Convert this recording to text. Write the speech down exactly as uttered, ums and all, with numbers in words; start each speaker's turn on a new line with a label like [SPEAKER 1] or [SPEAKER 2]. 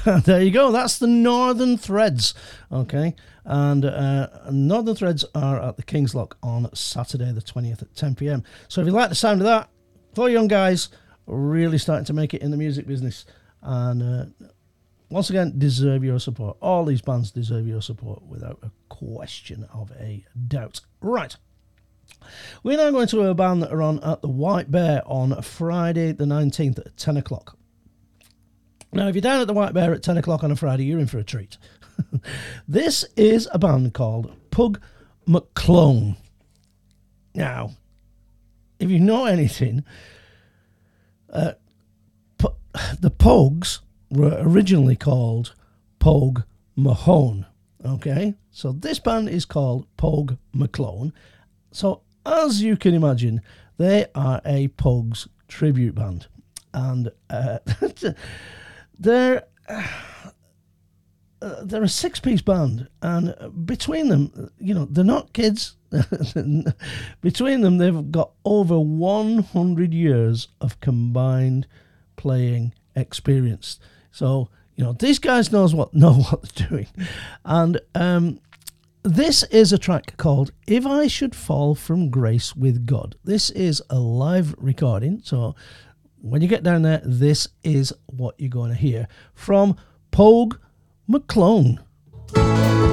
[SPEAKER 1] There you go. That's the Northern Threads. Okay. And uh, Northern Threads are at the King's Lock on Saturday the twentieth at ten p.m. So if you like the sound of that, four young guys really starting to make it in the music business. And uh, once again, deserve your support. All these bands deserve your support without a question of a doubt. Right. We're now going to a band that are on at the White Bear on Friday the nineteenth at ten o'clock. Now, if you're down at the White Bear at ten o'clock on a Friday, you're in for a treat. This is a band called Pug McClone. Now, if you know anything, uh, P- the Pogues were originally called Pogue Mahone. Okay, so this band is called Pug McClone. So, as you can imagine, they are a Pogues tribute band. And uh, they're, uh, they're a six-piece band. And between them, you know, they're not kids. Between them, they've got over one hundred years of combined playing experience. So, you know, these guys knows what know what they're doing. And um this is a track called If I Should Fall From Grace With God. This is a live recording, so when you get down there, this is what you're going to hear from Pug McClone.